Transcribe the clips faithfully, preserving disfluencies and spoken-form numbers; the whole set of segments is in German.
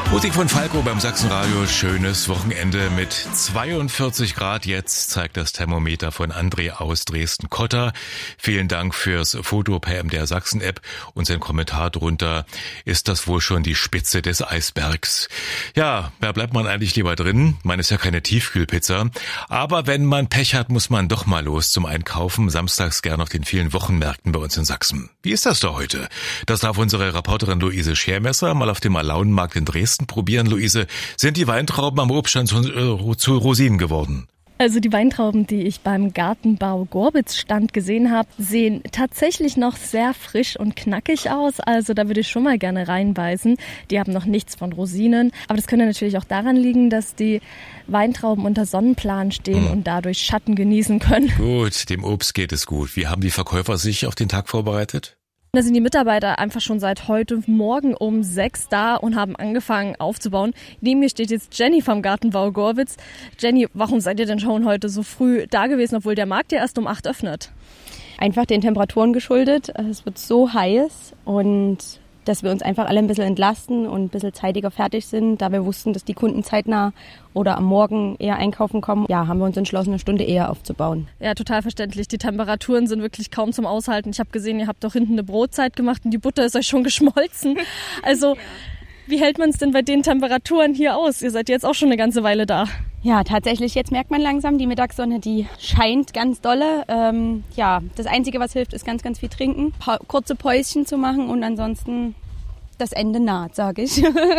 Musik von Falco beim Sachsenradio. Schönes Wochenende mit zweiundvierzig Grad. Jetzt zeigt das Thermometer von André aus Dresden-Kotter. Vielen Dank fürs Foto per M D R Sachsen-App. Und sein Kommentar drunter: Ist das wohl schon die Spitze des Eisbergs? Ja, da bleibt man eigentlich lieber drin. Man ist ja keine Tiefkühlpizza. Aber wenn man Pech hat, muss man doch mal los zum Einkaufen. Samstags gern auf den vielen Wochenmärkten bei uns in Sachsen. Wie ist das da heute? Das darf unsere Reporterin Luise Schermesser mal auf dem Alaunenmarkt in Dresden probieren. Luise, sind die Weintrauben am Obststand zu, äh, zu Rosinen geworden? Also die Weintrauben, die ich beim Gartenbau Gorbitz Stand gesehen habe, sehen tatsächlich noch sehr frisch und knackig aus. Also da würde ich schon mal gerne reinbeißen. Die haben noch nichts von Rosinen. Aber das könnte natürlich auch daran liegen, dass die Weintrauben unter Sonnenplan stehen hm. und dadurch Schatten genießen können. Gut, dem Obst geht es gut. Wie haben die Verkäufer sich auf den Tag vorbereitet? Da sind die Mitarbeiter einfach schon seit heute Morgen um sechs da und haben angefangen aufzubauen. Neben mir steht jetzt Jenny vom Gartenbau Gorbitz. Jenny, warum seid ihr denn schon heute so früh da gewesen, obwohl der Markt ja erst um acht öffnet? Einfach den Temperaturen geschuldet. Es wird so heiß und dass wir uns einfach alle ein bisschen entlasten und ein bisschen zeitiger fertig sind. Da wir wussten, dass die Kunden zeitnah oder am Morgen eher einkaufen kommen, ja, haben wir uns entschlossen, eine Stunde eher aufzubauen. Ja, total verständlich. Die Temperaturen sind wirklich kaum zum Aushalten. Ich habe gesehen, ihr habt doch hinten eine Brotzeit gemacht und die Butter ist euch schon geschmolzen. Also, wie hält man es denn bei den Temperaturen hier aus? Ihr seid jetzt auch schon eine ganze Weile da. Ja, tatsächlich, jetzt merkt man langsam, die Mittagssonne, die scheint ganz dolle. Ähm, ja, das Einzige, was hilft, ist ganz, ganz viel trinken, pa- kurze Päuschen zu machen und ansonsten das Ende naht, sage ich.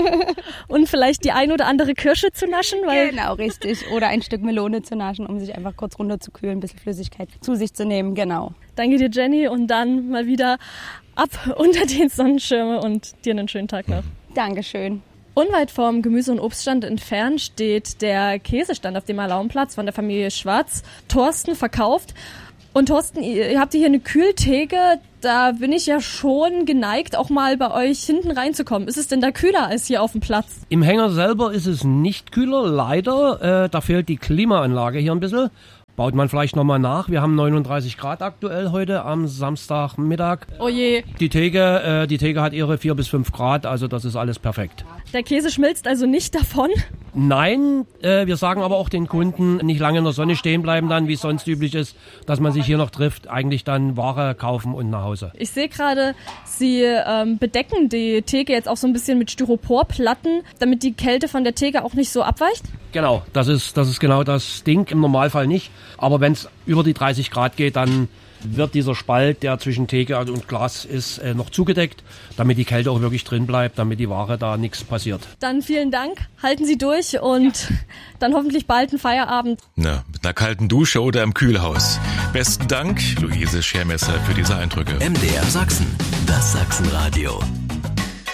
Und vielleicht die ein oder andere Kirsche zu naschen? Weil genau, richtig. Oder ein Stück Melone zu naschen, um sich einfach kurz runterzukühlen, ein bisschen Flüssigkeit zu sich zu nehmen, genau. Danke dir, Jenny, und dann mal wieder ab unter den Sonnenschirme und dir einen schönen Tag noch. Dankeschön. Unweit vom Gemüse- und Obststand entfernt steht der Käsestand auf dem Alaunplatz von der Familie Schwarz. Thorsten verkauft. Und Thorsten, ihr habt hier eine Kühltheke. Da bin ich ja schon geneigt, auch mal bei euch hinten reinzukommen. Ist es denn da kühler als hier auf dem Platz? Im Hänger selber ist es nicht kühler, leider. Äh, da fehlt die Klimaanlage hier ein bisschen. Baut man vielleicht nochmal nach. Wir haben neununddreißig Grad aktuell heute am Samstagmittag. Oh je. Die Theke, äh, die Theke hat ihre vier bis fünf Grad, also das ist alles perfekt. Der Käse schmilzt also nicht davon? Nein, äh, wir sagen aber auch den Kunden, nicht lange in der Sonne stehen bleiben dann, wie es sonst üblich ist, dass man sich hier noch trifft, eigentlich dann Ware kaufen und nach Hause. Ich sehe gerade, Sie ähm, bedecken die Theke jetzt auch so ein bisschen mit Styroporplatten, damit die Kälte von der Theke auch nicht so abweicht? Genau, das ist, das ist genau das Ding, im Normalfall nicht. Aber wenn es über die dreißig Grad geht, dann wird dieser Spalt, der zwischen Theke und Glas ist, äh, noch zugedeckt, damit die Kälte auch wirklich drin bleibt, damit die Ware da nichts passiert. Dann vielen Dank, halten Sie durch und dann hoffentlich bald ein Feierabend. Na, mit einer kalten Dusche oder im Kühlhaus. Besten Dank, Luise Schermesser, für diese Eindrücke. M D R Sachsen, das Sachsenradio.